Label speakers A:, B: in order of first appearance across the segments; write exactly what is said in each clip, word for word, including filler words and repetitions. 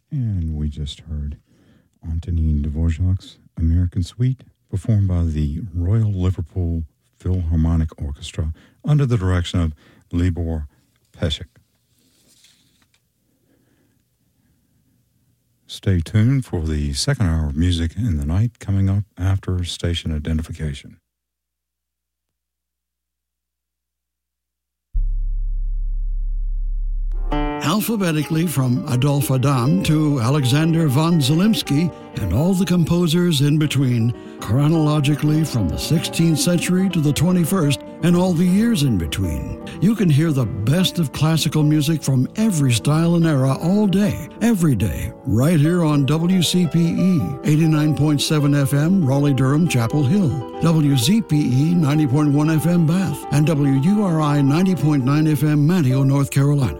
A: And we just heard Antonin Dvorak's American Suite, performed by the Royal Liverpool Philharmonic Orchestra under the direction of Libor Pesek. Stay tuned for the second hour of music in the night coming up after station identification.
B: Alphabetically from Adolf Adam to Alexander von Zelensky and all the composers in between, chronologically from the sixteenth century to the twenty-first and all the years in between. You can hear the best of classical music from every style and era all day, every day, right here on W C P E eighty-nine point seven F M, Raleigh-Durham, Chapel Hill, W Z P E ninety point one F M, Bath, and W U R I ninety point nine F M, Manteo, North Carolina.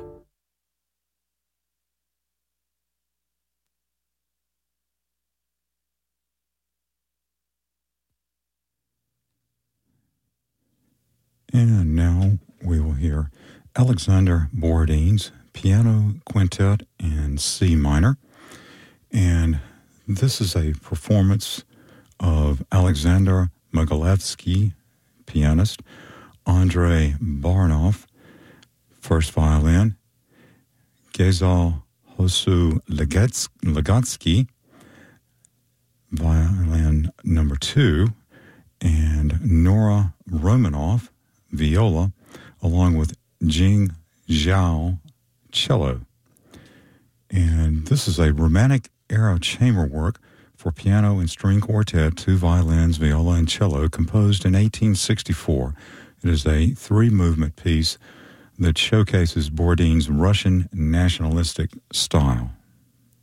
A: And now we will hear Alexander Borodin's Piano Quintet in C minor. And this is a performance of Alexander Mogilevsky, pianist, Andrei Baranov, first violin, Gezal Hosu Legatsky, violin number two, and Nora Romanov, viola, along with Jing Zhao, cello. And this is a Romantic era chamber work for piano and string quartet, two violins, viola, and cello, composed in eighteen sixty-four. It is a three-movement piece that showcases Borodin's Russian nationalistic style.